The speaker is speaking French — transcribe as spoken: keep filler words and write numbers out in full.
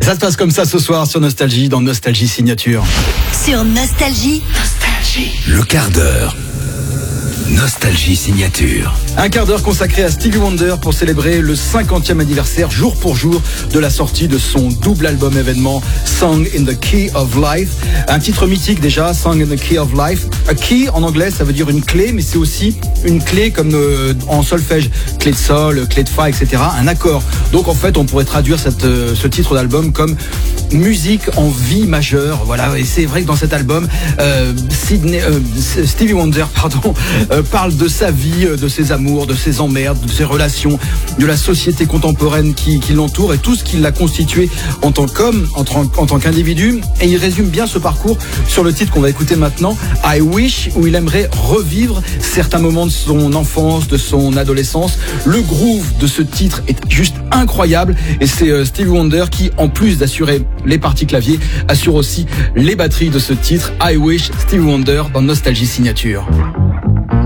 Ça se passe comme ça ce soir sur Nostalgie, dans Nostalgie Signature. Sur Nostalgie. Nostalgie. Le quart d'heure. Nostalgie Signature. Un quart d'heure consacré à Stevie Wonder pour célébrer le cinquantième anniversaire jour pour jour de la sortie de son double album événement Song in the Key of Life. Un titre mythique déjà, Song in the Key of Life. A key en anglais ça veut dire une clé, mais c'est aussi une clé comme euh, en solfège, clé de sol, clé de fa, et cetera. Un accord. Donc en fait on pourrait traduire cette, euh, ce titre d'album comme musique en vie majeure. Voilà, et c'est vrai que dans cet album, euh, Sydney, euh, Stevie Wonder, pardon, euh, parle de sa vie, de ses amours, de ses emmerdes, de ses relations, de la société contemporaine qui, qui l'entoure et tout ce qui l'a constitué en tant qu'homme, en, en tant qu'individu. Et il résume bien ce parcours sur le titre qu'on va écouter maintenant, I Wish, où il aimerait revivre certains moments de son enfance, de son adolescence. Le groove de ce titre est juste incroyable et c'est euh, Stevie Wonder qui, en plus d'assurer les parties clavier, assure aussi les batteries de ce titre, I Wish, Stevie Wonder dans Nostalgie Signature.